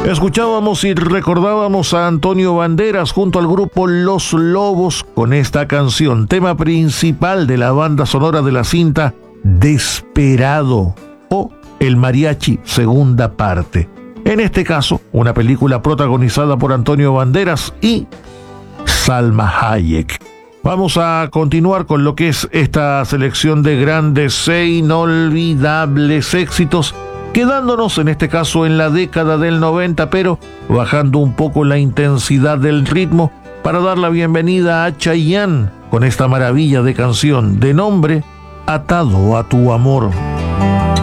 Escuchábamos y recordábamos a Antonio Banderas junto al grupo Los Lobos con esta canción, tema principal de la banda sonora de la cinta Desperado o El Mariachi, segunda parte. En este caso, una película protagonizada por Antonio Banderas y Salma Hayek. Vamos a continuar con lo que es esta selección de grandes e inolvidables éxitos, quedándonos en este caso en la década del 90, pero bajando un poco la intensidad del ritmo para dar la bienvenida a Chayanne con esta maravilla de canción de nombre Atado a tu amor.